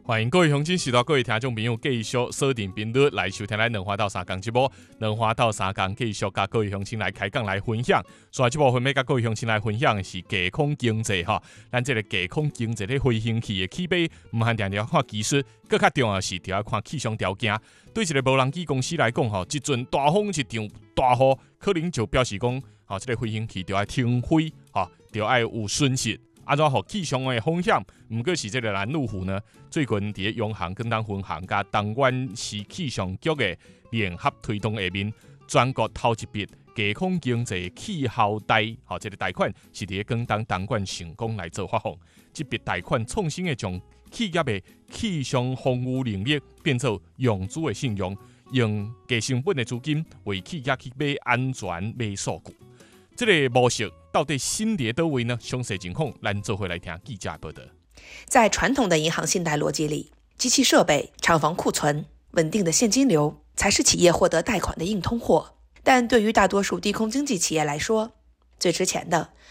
欢迎各位乡亲、时代各位听众朋友继续锁定频率来收听咱两花到三讲节目。两花到三讲继续甲各位乡亲来开讲来分享。所以这部分要甲各位乡亲来分享的是架空经济哈。咱这个架空经济咧飞行器的起飞，唔限定要看技术，更较重要是要看气象条件。对一个无人机公司来讲，吼，一阵大风一场大雨，可能就表示讲，吼，这个飞行器就要停飞，吼，就要有损失。安怎互气象的风险？毋过是这个拦路虎呢？最近伫永航、广东分行甲东莞市气象局的联合推动下面，全国头一笔架空经济气候贷，这个贷款是伫广东东莞成功来做发放。这笔贷款创新的将企业的气象防御能力变做用资的信用，用低成本的资金为企业去买安全、买数据。这个模式到底新伫倒位呢？详细情况，咱做回来听记者报道。 在传统的银行信贷逻辑里，机器设备、厂房库存、稳定的现金流才是企业获得贷款的硬通货。但对于大多数低空经济企业来说，最值钱的